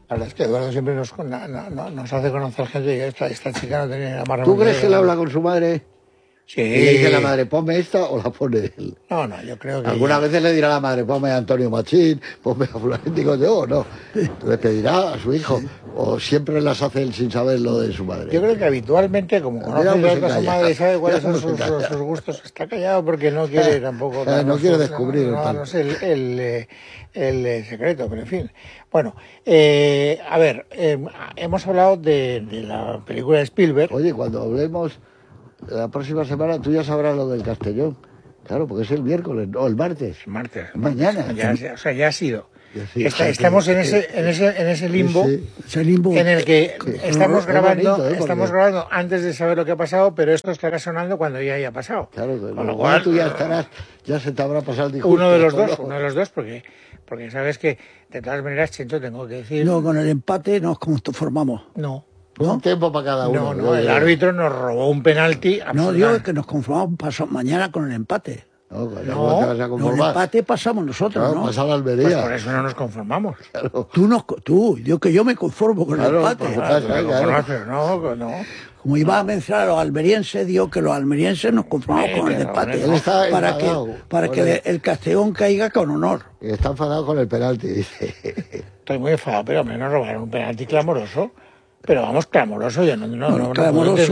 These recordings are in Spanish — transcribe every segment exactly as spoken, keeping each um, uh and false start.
La verdad es que Eduardo siempre nos, no, no, nos hace conocer gente y esta, esta chica no tenía la más ¿Tú crees que él habla con su madre? Sí. Y le dice a la madre, ponme esta o la pone él. No, no, yo creo que... Algunas veces le dirá a la madre, ponme a Antonio Machín, ponme a fulano, digo yo, no. Le pedirá a su hijo, o siempre las hace él sin saber lo de su madre. Yo creo que habitualmente, como conoce a su madre y sabe cuáles son sus, sus gustos, está callado porque no quiere tampoco... Eh, no quiere descubrir no, no, no sé el, el, el, el secreto, pero en fin. Bueno, eh, a ver, eh, hemos hablado de, de la película de Spielberg. Oye, cuando hablemos... La próxima semana tú ya sabrás lo del Castellón. Claro, porque es el miércoles, o el martes. El martes. Mañana. Ya, ya, o sea, ya ha sido. Sí, Está, estamos en ese, en ese, en ese limbo, sí, ese limbo en el que sí. estamos es grabando, bonito, ¿eh? estamos grabando antes de saber lo que ha pasado, pero esto estará sonando cuando ya haya pasado. Claro, con lo cual tú ya estarás, ya se te habrá pasado el disgusto. Uno de los dos, uno de los dos, porque, porque sabes que de todas maneras, Chencho, tengo que decir. No, con el empate nos conformamos. No. ¿No? Un tiempo para cada uno. No, no, el árbitro nos robó un penalti. No, digo que nos conformamos paso, mañana con el empate. No, no, no, te vas a conformar. No, el empate pasamos nosotros, claro, ¿no? Pasa la Almería. Pues por eso no nos conformamos. Claro. Tú, no, tú, yo que yo me conformo con claro, el empate. Claro, claro, claro. Pero no, no. Como iba a mencionar a los almerienses, digo que los almerienses nos conformamos eh, con el empate. Él está para enfadado, que, para que el, el Castellón caiga con honor. Y está enfadado con el penalti, dice. Estoy muy enfadado, pero hombre, nos robaron un penalti clamoroso. Pero vamos, clamoroso, yo no, no, bueno, no, clamoroso.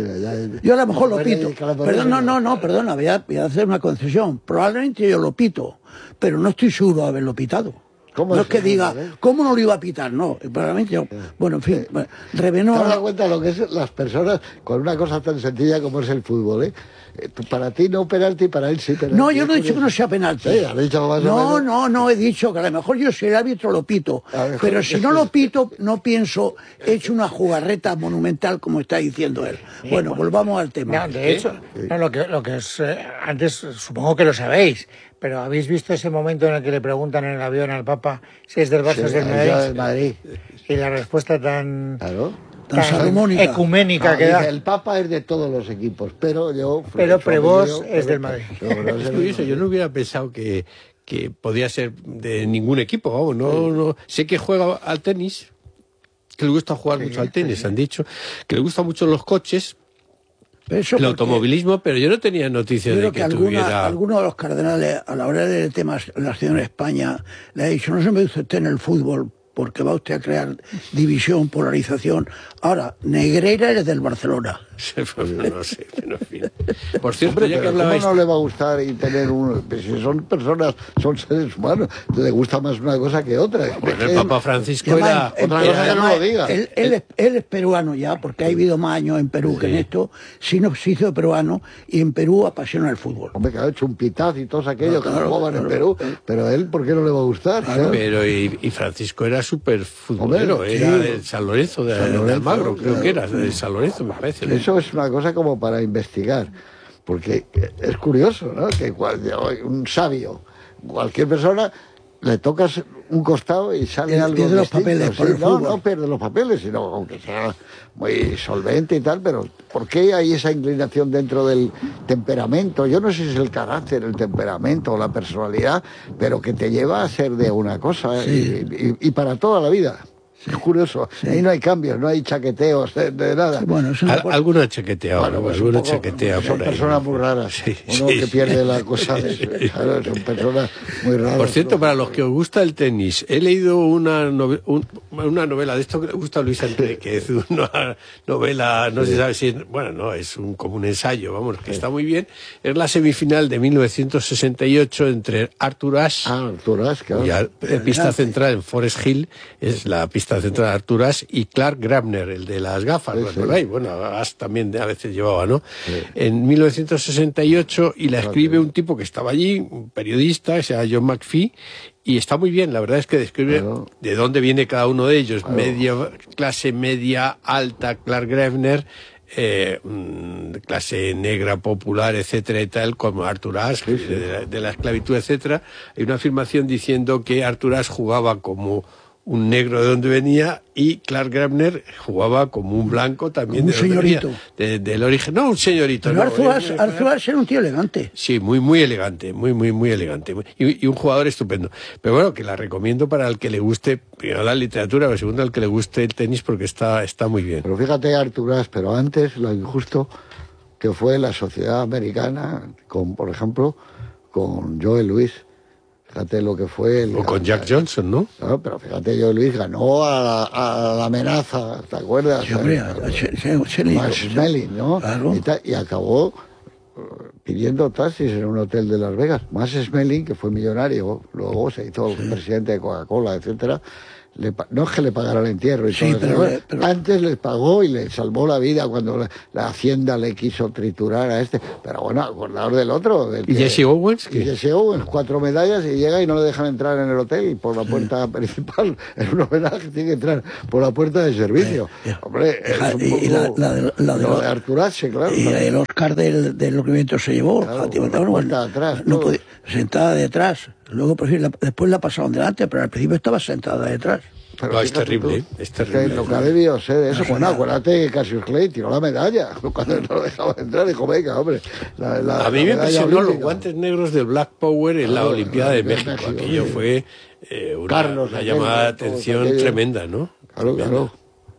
No yo a lo mejor lo pito. Perdón, no, no, no, perdona, voy a, voy a hacer una concesión. Probablemente yo lo pito, pero no estoy seguro de haberlo pitado. ¿Cómo no es es que eso, diga, eh? ¿cómo no lo iba a pitar? No, probablemente yo. Bueno, en fin, ¿Te revenó. das cuenta lo que es las personas con una cosa tan sencilla como es el fútbol, eh? Para ti no penalti, para él sí penalti. No, yo no he dicho que no sea penalti. Sí, has dicho más no, o menos. no, no, he dicho que a lo mejor yo soy el árbitro lo pito. Pero si no lo pito, no pienso, he hecho una jugarreta monumental como está diciendo él. Bueno, volvamos al tema. No, de hecho, no, lo que, lo que es, eh, antes supongo que lo sabéis, pero ¿habéis visto ese momento en el que le preguntan en el avión al Papa si es del Barça o Sí, es del Madrid? del Madrid. Y la respuesta tan... Claro. Tan salomónica. Ecuménica no, que da. Dice, el Papa es de todos los equipos, pero yo... Pero Prevós es del Madrid. Es curioso, yo no hubiera pensado que, que podía ser de ningún equipo, vamos, no, no. Sé que juega al tenis, que le gusta jugar sí, mucho al tenis, sí. Han dicho, que le gustan mucho los coches, Eso el automovilismo, pero yo no tenía noticia de que, que alguna, tuviera... Alguno de los cardenales, a la hora de temas nacido en España, le ha dicho, no se me dice usted en el fútbol, porque va usted a crear división, polarización. Ahora, Negreira es del Barcelona. Pues no, no sé, pero en fin. Por cierto, Hombre, ya que ¿cómo hablabais... no le va a gustar y tener un... Si son personas, son seres humanos, le gusta más una cosa que otra. Pues el Papa Francisco además, era... Otra cosa que no lo diga. Él, él, es, él es peruano ya, porque ha vivido más años en Perú sí. que en esto, sino se hizo peruano, y en Perú apasiona el fútbol. Hombre, que ha hecho un pitaz y todos aquellos no, que claro, jugaban claro, en Perú, claro. pero él, ¿por qué no le va a gustar? Claro. Pero y, y Francisco era súper futbolero, Hombre, era sí. de San Lorenzo, de, San Lorenzo, de Almagro, creo claro. que era, de San Lorenzo, me parece. ¿no? Eso es una cosa como para investigar, porque es curioso, ¿no? Que un sabio, cualquier persona, le tocas un costado y sale pierde algo pierde los distinto, papeles ¿sí? por el No, fútbol. no pierde los papeles, sino aunque sea muy solvente y tal, pero ¿por qué hay esa inclinación dentro del temperamento? Yo no sé si es el carácter, el temperamento o la personalidad, pero que te lleva a ser de una cosa sí. y, y, y para toda la vida. Es curioso, sí. Ahí no hay cambios, no hay chaqueteos de, de nada. Sí, bueno, es Al, alguna chaquetea, bueno, pues alguna poco, chaquetea son por ahí. personas muy raras, sí, uno sí, que pierde sí. la cosa, de, claro, son personas muy raras. Por cierto, ¿no? para los que os gusta el tenis, he leído una, nove, un, una novela de esto que le gusta a Luis Enríquez, una novela, no sí. se sabe si es, bueno, no, es un, como un ensayo, vamos, que sí. está muy bien. Es la semifinal de mil novecientos sesenta y ocho entre Arthur Ashe, ah, Arthur Ashe, claro. ya, pista central en Forest Hill, es la pista central de Arthur Ashe, y Clark Grabner, el de las gafas, sí, ¿no? Sí. Bueno, Ashe también a veces llevaba, ¿no? Sí. En mil novecientos sesenta y ocho, y la escribe un tipo que estaba allí, un periodista, que se llama John McPhee, y está muy bien, la verdad es que describe claro. de dónde viene cada uno de ellos, claro. media, clase media, alta, Clark Grabner, Eh, clase negra, popular, etcétera y tal, como Arthur Ashe, sí, sí. De, la, de la esclavitud, etcétera. Hay una afirmación diciendo que Arthur Ashe jugaba como un negro de donde venía, y Clark Grabner jugaba como un blanco también. Un de donde señorito. venía, de, del origen. No, un señorito. Pero no, Arthur es- Ashe- Arthur Ashe era un tío elegante. Sí, muy, muy elegante, muy, muy, muy elegante. Y, y un jugador estupendo. Pero bueno, que la recomiendo para el que le guste, primero la literatura, pero segundo al que le guste el tenis, porque está, está muy bien. Pero fíjate, Arthur Ashe, pero antes lo injusto que fue la sociedad americana, con, por ejemplo, con Joe Louis. Fíjate lo que fue... El, O con Jack Johnson, ¿no? No, pero fíjate, Joe Louis ganó a la, a la amenaza, ¿te acuerdas? Sí, hombre, a- a- se- se- se le- Max Schmeling, ¿no? Claro. Y, ta- y acabó eh, pidiendo taxis en un hotel de Las Vegas. Max Schmeling, que fue millonario, luego se hizo el presidente de Coca-Cola, etcétera. Le pa- no es que le pagara el entierro y Sí, todo pero eso, le- pero- antes les pagó y le salvó la vida cuando la, la hacienda le quiso triturar a este. Pero bueno, acordaos del otro. del ¿Y que- Jesse Owens? y ¿Qué? Jesse Owens, cuatro medallas y llega y no le dejan entrar en el hotel por la puerta principal. En un homenaje tiene que entrar por la puerta de servicio. Eh, eh, Hombre, es un y- y la- poco- la de- la de- lo de Arthur Ashe, claro. Y el Oscar del, del Lucrimiento se llevó. Claro, Fátima, la bueno, puerta de atrás, no todo. podía- sentada detrás. Luego, por fin, la- después la pasaron delante, pero al principio estaba sentada detrás. Pero No, es fíjate terrible, tú, es que terrible. lo que ha debido ser eso. No, Bueno, no. acuérdate que Cassius Clay tiró la medalla cuando no lo dejaba entrar. Dijo, venga, hombre. La, la- A mí la me medalla impresionó los olímpica. guantes negros del Black Power en la Claro, Olimpiada de de México. México, Aquello sí. fue eh, una, Carlos, una aquel, llamada de todos atención aquellos. tremenda, ¿no? Claro, Tremenda. claro.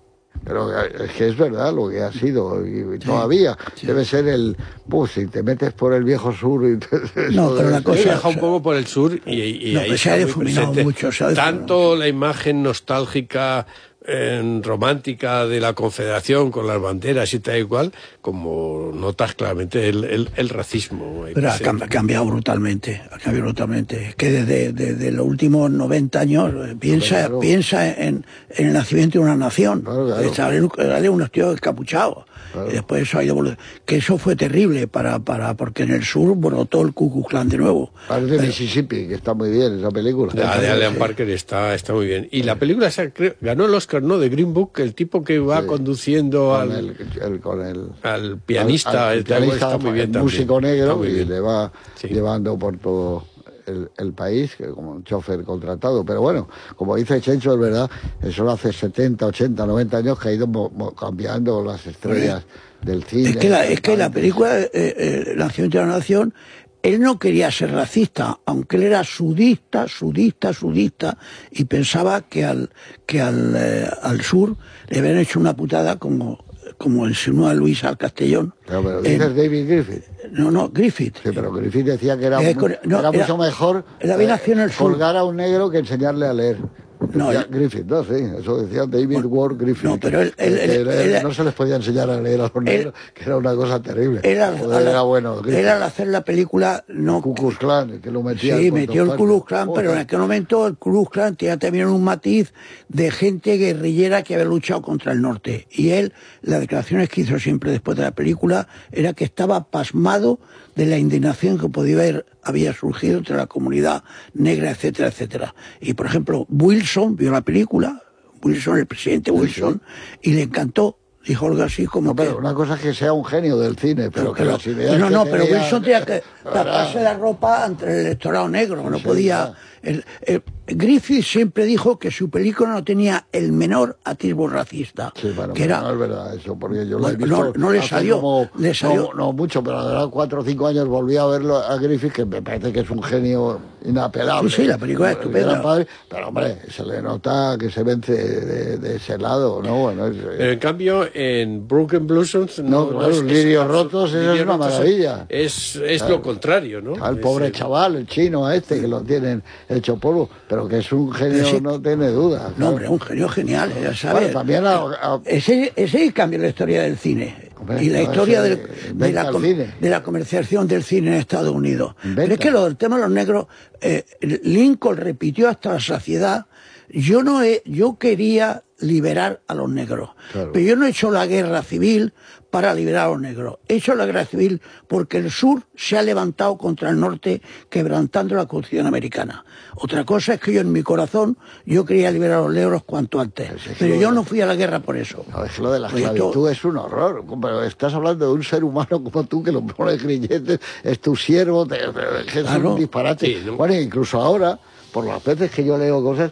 Pero es que es verdad lo que ha sido y, y todavía debe ser el... Pues si te metes por el viejo sur y... te- No, eso pero debe la ser- cosa- He viajado un poco por el sur y, y No, ahí pero se ha está muy difuminado presente mucho, se ha difuminado tanto la imagen nostálgica, eh, romántica de la Confederación con las banderas y tal y cual, como notas claramente el, el, el racismo. ahí Pero ha presente. cam- ha cambiado brutalmente, ha cambiado brutalmente. Es que desde, desde los últimos noventa años eh, piensa, Claro. piensa en, en el nacimiento de una nación. Claro, claro. Salen, salen unos tíos descapuchados. Claro. Y después eso ha ido evolu- que eso fue terrible para, para, porque en el sur brotó el Ku Klux Klan de nuevo. Parece Mississippi, que está muy bien esa película. La de Alan Parker está, está muy bien. Y la película esa, creo, ganó el Oscar, ¿no? De Green Book, el tipo que va Sí. conduciendo Con al, el, el- con el, al pianista, al- al el tal, pianista, está muy bien el también. músico Está negro, muy y bien. le va Sí. llevando por todo el, el país, que como un chofer contratado. Pero bueno, como dice Chencho, es verdad, eso hace setenta, ochenta, noventa años que ha ido mo- mo- cambiando las estrellas del cine. Es que la, es que la película eh, eh, El nacimiento de la nación, él no quería ser racista, aunque él era sudista, sudista, sudista, y pensaba que al que al, eh, al sur le habían hecho una putada como, como insinúa Luis al Castellón. Pero, pero En- dices David Griffith. no, no, Griffith. Sí, pero Griffith decía que era, Eh, mu- con- no, era era- mucho mejor él había nacido en el sur. colgar a un negro que enseñarle a leer. No, Decía él- Griffith, no, sí, eso decía David Ward Griffith. no, pero él- él- que él- era- él- no se les podía enseñar a leer a los negros, que era una cosa terrible. Él al, Joder, al- era bueno. Griffith. él al hacer la película no Ku Klux Klan, que lo metía sí, por metió el todas Ku Klux partes. Klan, Joder. pero en aquel momento el Ku Klux Klan tenía también un matiz de gente guerrillera que había luchado contra el norte. Y él, las declaraciones que hizo siempre después de la película, era que estaba pasmado de la indignación que podía haber había surgido entre la comunidad negra, etcétera, etcétera. Y por ejemplo, Wilson vio la película, Wilson, el presidente Wilson, y le encantó. Dijo algo así como No, pero que... una cosa es que sea un genio del cine, pero, que Pero- las ideas no, que no, pero tenía- Wilson tenía que Ahora- taparse la ropa ante el electorado negro, no Sí, podía... ya. el- el- Griffith siempre dijo que su película no tenía el menor atisbo racista, Sí, bueno, que pero era... no es verdad eso, porque yo lo he Bueno, visto. no- no le hace salió, como- le salió. No, no mucho, pero ahora cuatro o cinco años volví a verlo a Griffith, que me parece que es un genio inapelable. Sí, sí, la película es El estupenda. gran padre, pero hombre, se le nota que se vence de, de ese lado, ¿no? Bueno, es, Pero en cambio, en Broken Blossoms... No, claro, es- Lirios es- Rotos, eso Lirios es una Rotos maravilla. Es, es Claro. lo contrario, ¿no? al Es, pobre eh, chaval, el chino a este, que lo tienen hecho polvo, pero que es un genio, Pero sí- no tiene duda. No, claro. hombre, un genio genial, ya sabes. Bueno, también a- a- Ese, ese cambió la historia del cine. Hombre, y la no, historia ese del- de, inventa la, el com- cine. de la comercialización del cine en Estados Unidos. Inventa. Pero es que lo del tema de los negros, eh, Lincoln repitió hasta la saciedad, yo no he, yo quería liberar a los negros. Claro. Pero yo no he hecho la guerra civil para liberar a los negros. He hecho la guerra civil porque el sur se ha levantado contra el norte, quebrantando la Constitución americana. Otra cosa es que yo en mi corazón, yo quería liberar a los negros cuanto antes. Pero si es Pero que yo lo- no fui a la guerra por eso. No, es que lo de la Pues esto- esclavitud es un horror. Pero estás hablando de un ser humano como tú que lo pone grilletes, es tu siervo, te, te- es Claro. un disparate. Sí, ¿no? Bueno, incluso ahora, por las veces que yo leo cosas,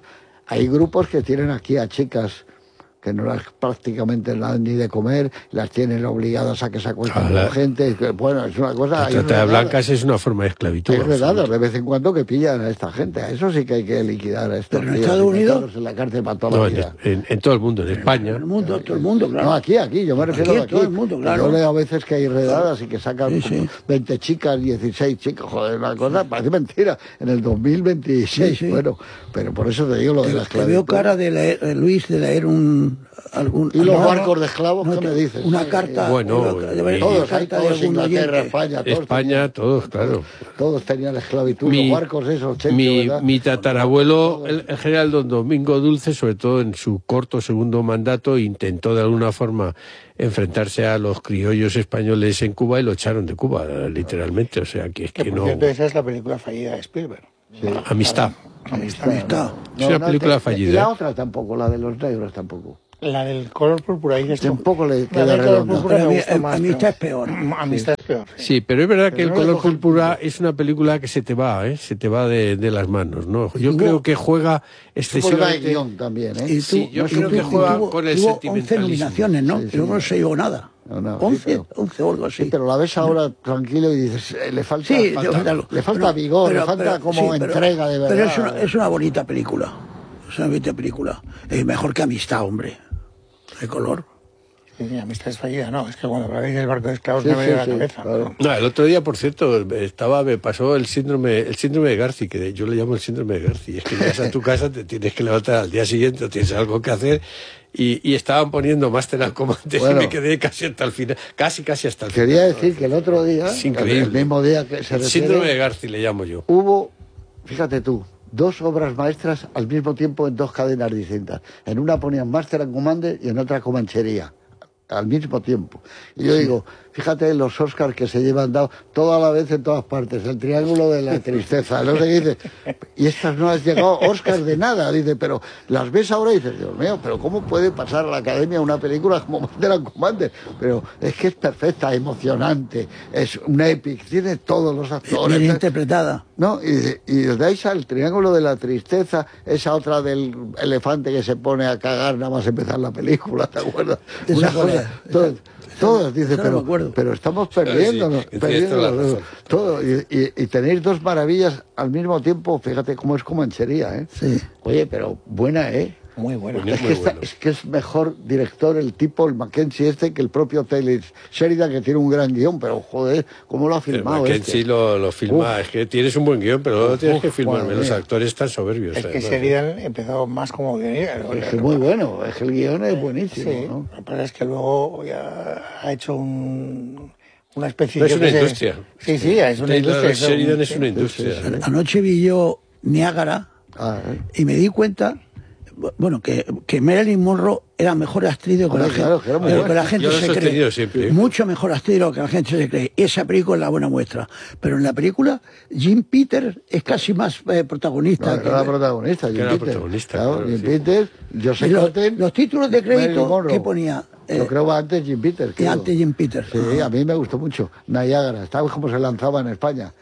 hay grupos que tienen aquí a chicas que no las prácticamente nada ni de comer, las tienen obligadas a que se acuesten con la gente, que, bueno, es una cosa... La trata de blancas es una forma de esclavitud. Es verdad, de vez en cuando que pillan a esta gente, a eso sí que hay que liquidar a estos Pero en tíos, Estados Unidos... en la cárcel para toda No, la en, vida. en, en todo el mundo, en España. En el mundo, todo el mundo, claro. No, aquí, aquí, yo me refiero Aquí, a aquí. todo el mundo, claro. Yo leo a veces que hay redadas y que sacan Sí, como sí. veinte chicas, dieciséis chicos, joder, una cosa, parece mentira, en el dos mil veintiséis, Sí, sí. bueno, pero por eso te digo lo de la Te veo esclavitud. cara de leer, eh, Luis, de leer un... Algún, ¿Y los no, barcos no, de esclavos no, qué me dices? Una Ay, carta... Bueno, una- y- de- Todos, hay carta de todos, algún Inglaterra, oyente. España, todos, España, tenían, todos, claro. todos tenían esclavitud, Mi- los barcos esos, Chencho, Mi, ¿verdad? mi tatarabuelo, el, el general don Domingo Dulce, sobre todo en su corto segundo mandato, intentó de alguna forma enfrentarse a los criollos españoles en Cuba y lo echaron de Cuba, literalmente. O sea, que es Que que por no... cierto, esa es la película fallida de Spielberg. Amistad. Amistad. Amistad. Es una película te- fallida, Y la ¿eh? otra tampoco, la de los negros tampoco. La del color púrpura ahí es Tampoco le la queda del color redonda. púrpura Pero me a mí- gusta a- más. Amistad pero- es peor. Amistad es peor. sí. Sí, pero es verdad que el no le color coge el púrpura es una película que se te va, ¿eh? Se te va de, de las manos, ¿no? Yo creo que juega Es un problema de excesivamente... guión también, ¿eh? Y Sí, yo y creo que juega tuvo- con el tuvo sentimentalismo. once nominaciones, ¿no? Sí, sí. Yo no se llevó nada. No, no, sí, once, pero- once o algo así. Sí, pero la ves ahora tranquilo y dices, eh, le falta, Sí, falta- falta algo. le falta Pero- vigor, pero- le falta pero- como sí, pero- entrega de verdad. Pero es una, es una bonita película. Es una bonita película. Es mejor que Amistad, hombre. El color. Sí, amistad es fallida, no. Es que cuando habláis del barco de esclavos Sí, me viene sí, a la sí, cabeza. claro. ¿no? No, el otro día, por cierto, estaba, me pasó el síndrome, el síndrome de Garci, que yo le llamo el síndrome de Garci. Es que llegas a tu casa, te tienes que levantar al día siguiente, o tienes algo que hacer, y, y estaban poniendo Master and Commander Bueno. y me quedé casi hasta el final, casi casi hasta el Quería final. decir que el otro día, Es el, increíble. el mismo día que se El refiere, síndrome de Garci le llamo yo. hubo, fíjate tú, dos obras maestras al mismo tiempo en dos cadenas distintas. En una ponían Master and Commander y en otra Comanchería, al mismo tiempo. Y yo digo, fíjate los Oscars que se llevan dado toda la vez en todas partes, el triángulo de la tristeza, no sé qué dice, y estas no has llegado Oscars de nada, dice, pero las ves ahora y dices, Dios mío, pero ¿cómo puede pasar a la academia una película como Master and Commander? Pero es que es perfecta, emocionante, es un epic, tiene todos los actores. Bien interpretada. ¿No? Y, y os dais al triángulo de la tristeza, esa otra del elefante que se pone a cagar nada más empezar la película, ¿te acuerdas? Esa Una cuál cosa, es. todas, todas, dice, esa no me pero, acuerdo. pero estamos perdiéndonos, Sí, tienes toda la perdiéndonos, razón. todo. Y, y, y tenéis dos maravillas al mismo tiempo, fíjate cómo es Comanchería, ¿eh? Sí. Oye, pero buena, ¿eh? Muy bueno. Muy Es que, está- bueno. es que es mejor director el tipo, el Mackenzie este, que el propio Taylor Sheridan, que tiene un gran guión, pero joder, ¿cómo lo ha El filmado Mackenzie este? lo, lo filma, Uf. es que tienes un buen guión, pero luego tienes Uf, que filmarme. madre Los mía. actores están soberbios. Es que además. Sheridan empezó más como guionista. Es que muy bueno, es que el guión es buenísimo, Sí, ¿no? lo que pasa es que luego ya ha hecho un, una especie Pero es yo una qué sé. industria. Sí, sí, es una Taylor industria. eso, Sheridan es sí. una industria. Anoche vi yo Niágara Ah, ¿eh? y me di cuenta, bueno, que, que Marilyn Monroe era mejor actriz de lo que, Hombre, la, claro, gente, que era muy de lo que buena. la gente Yo lo he se sostenido cree. siempre. Mucho mejor actriz de lo que la gente se cree. Esa película es la buena muestra. Pero en la película, Jim Peters es casi más eh, protagonista. No, que- era la protagonista, Jim Que era la Peters. protagonista, Claro, claro, Jim sí. Peters, y Joseph los, Cotten, los títulos de Marilyn crédito Monroe. que ponía. eh, Yo creo antes Jim Peters. que creo. antes Jim Peters. Sí, a mí me gustó mucho. Niágara, ¿sabes cómo se lanzaba en España?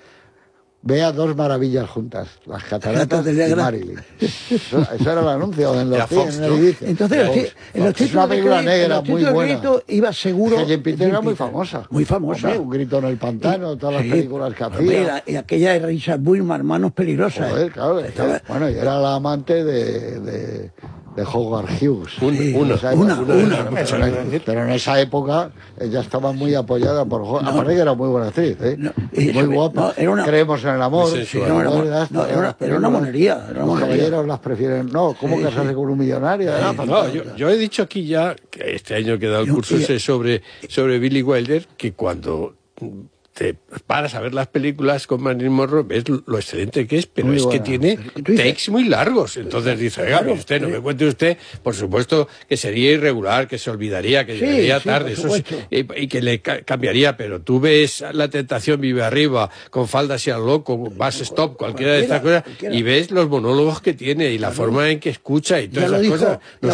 Vea dos maravillas juntas, las cataratas del y Niágara. Marilyn. Eso, eso era el anuncio en los Era cien, Fox, en el ¿no? edificio. Entonces, los, ti- Fox. en los Es una títulos de película crédito, en negra los muy títulos de buena. crédito iba seguro. Que Jim Peters Jim era muy Peters. famosa. Muy famosa. Hombre, un grito en el pantano, todas las Sí, películas que hombre, hacía. la- y aquella de Richard Bullman, Manos Peligrosas. Joder, ¿eh? claro. Estaba- Bueno, y era la amante de, de, de Howard Hughes. Un- Sí, una, En esa una, época- una. Pero, en- pero en esa época ella estaba muy apoyada por Howard. Aparte que era muy buena actriz, ¿eh? No, y muy sobre- guapa. no, era una- Creemos en el amor. Muy sensual. Era una- ¿verdad? no, era una- Las era una películas. monería, era una Los monería. caballeros las prefieren. No, ¿cómo Sí, casarse sí. con un millonario? Era No, fantástico. yo, yo he dicho aquí ya, que este año que he dado el Yo- curso y- ese sobre, sobre Billy Wilder, que cuando te paras a ver las películas con Marilyn Monroe, ves lo excelente que es, pero Muy es buena. que tiene Tú dices- takes muy largos. Entonces dice, oiga, Claro, mire usted, no sí. me cuente usted, por supuesto, que sería irregular, que se olvidaría, que Sí, llegaría sí, tarde, por eso sí, supuesto. y, y que le ca- cambiaría, pero tú ves La Tentación vive arriba, con Faldas y al loco, Bus Stop, cualquiera de estas Cualquiera, cosas, cualquiera. y ves los monólogos que tiene y la forma en que escucha y Ya todas lo esas dijo, cosas. No ya son- lo-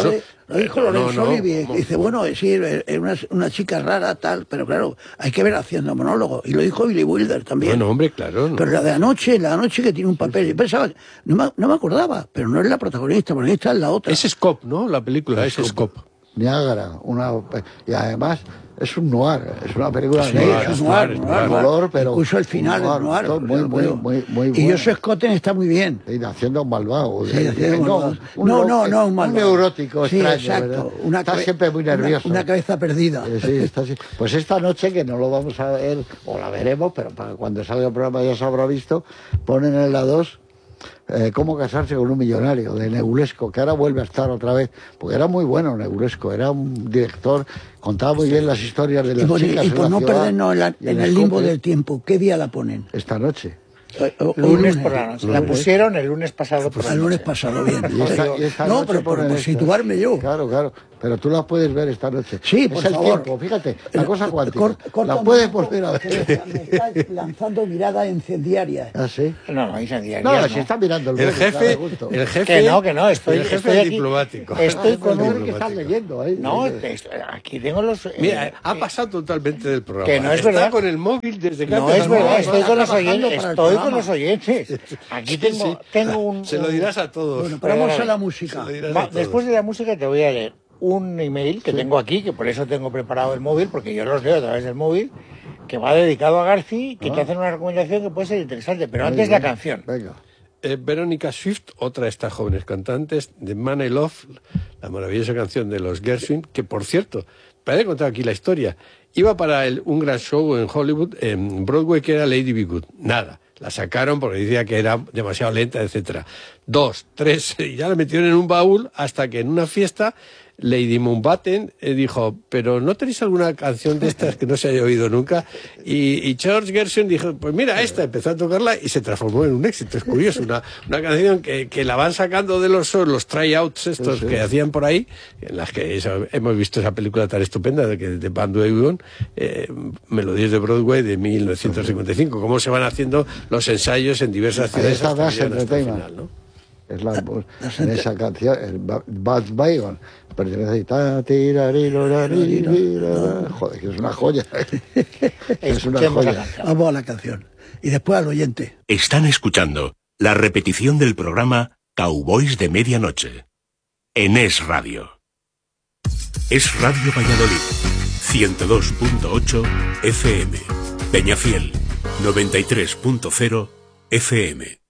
Lo dijo No, Lorenzo no, no, Olivier, ¿cómo? que dice, bueno, sí, es una, una chica rara, tal, pero claro, hay que ver haciendo monólogo. Y lo dijo Billy Wilder también. Bueno, hombre, claro. No. Pero la de anoche, la de anoche que tiene un papel, yo pensaba, no me, no me acordaba, pero no es la protagonista, la protagonista es la otra. Es Scope, ¿no? La película es Scope. Niágara, una, y además es un noir, es una película Es negra, noir, Es noir, noir, es noir, noir. noir. color, pero incluso el final noir, es noir. todo muy, muy, muy, muy Y bueno. Josh Scotten está muy bien. Sí, haciendo un malvado. Sí, Eh, haciendo eh, un no, malvado. un no, lo- no, no, un un malvado. neurótico Sí, extraño, exacto. ¿verdad? Una Está cabe- siempre muy nervioso. Una, una cabeza perdida. Eh, sí, está así. Pues esta noche, que no lo vamos a ver, o la veremos, pero para cuando salga el programa ya se habrá visto, ponen en la dos eh, Cómo casarse con un millonario, de Negulesco, que ahora vuelve a estar otra vez, porque era muy bueno Negulesco, era un director, contaba muy bien las historias de Y las por, chicas y en por la no ciudad perdernos en, la- y en el limbo Scope, del tiempo, ¿qué día la ponen? esta noche. O- o- Lunes o por la noche. La pusieron el lunes pasado por la El lunes noche. pasado, bien. Y esta- y esta no, noche pero por, ponen por esta. situarme yo. Claro, claro. Pero tú la puedes ver esta noche. Sí, es por el favor. tiempo, fíjate, la El- cosa cuántica. cor- corta la un puedes poco, volver a ver. que Me, me está lanzando mirada incendiaria. ¿Ah, sí? No, no, incendiaria. No, no. si está mirando el El móvil, está de jefe, gusto. el jefe, Que no, que no, estoy, el jefe estoy es aquí. diplomático. Estoy con No, un... que estás leyendo ahí. No, te- aquí tengo los... eh, Mira, ha eh, pasado totalmente del programa. que no es Está verdad. con el móvil desde que ha No es empezado. verdad, no, estoy está con los trabajando oyentes. para el Estoy con programa. los oyentes. Aquí Sí, tengo, sí. tengo un... Se lo un- dirás a todos. Bueno, pero vamos a Perdóname. la música. Se lo dirás Va, a todos. después de la música te voy a leer un email que tengo aquí, que por eso tengo preparado el móvil, porque yo los leo a través del móvil, que va dedicado a Garci, que te hacen una recomendación que puede ser interesante, pero antes la canción. Venga. Eh, Verónica Swift, otra de estas jóvenes cantantes, de Man I Love, la maravillosa canción de los Gershwin, que por cierto, para he contado aquí la historia, iba para el, un gran show en Hollywood, en Broadway, que era Lady Be Good. Nada, la sacaron porque decía que era demasiado lenta, etcétera. Dos, tres, y ya la metieron en un baúl hasta que en una fiesta Lady Mountbatten eh, dijo, pero ¿no tenéis alguna canción de estas que no se haya oído nunca? Y, y George Gershwin dijo, pues mira, esta, empezó a tocarla y se transformó en un éxito. Es curioso, una, una canción que, que la van sacando de los, los tryouts estos Sí, sí. que hacían por ahí, en las que esa- hemos visto esa película tan estupenda de, que, de Van Weyden, eh, Melodías de Broadway de mil novecientos cincuenta y cinco, cómo se van haciendo los ensayos en diversas Ahí ciudades está hasta que Das llegan hasta el Entertainment. final, ¿no? Es la, en esa canción, el Ba- Bad Baygon, pertenece a ta, tirarilo, raririra. Joder, que es una joya. Es una Escuchemos la joya. canción. Vamos a la canción. Y después al oyente. Están escuchando la repetición del programa Cowboys de Medianoche en Es Radio. Es Radio Valladolid, ciento dos punto ocho F M. Peñafiel, noventa y tres punto cero F M.